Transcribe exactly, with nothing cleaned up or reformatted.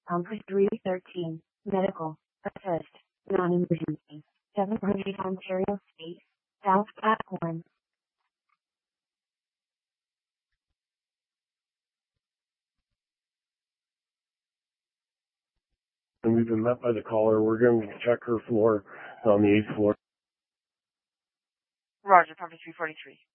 Compass three thirteen, medical, assist, non-emergency, seven hundred Ontario Street, South Platform. And we've been met by the caller. We're going to check her floor on the eighth floor. Roger, Compass three forty-three.